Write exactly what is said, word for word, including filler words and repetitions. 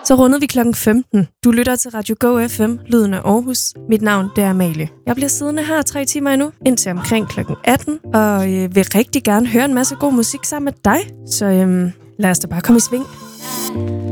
Så rundede vi klokken femten. Du lytter til Radio Go F M, lyden af Aarhus. Mit navn, det er Amalie. Jeg bliver siddende her tre timer endnu, indtil omkring klokken atten, og øh, vil rigtig gerne høre en masse god musik sammen med dig. Så øh, lad os da bare komme i sving.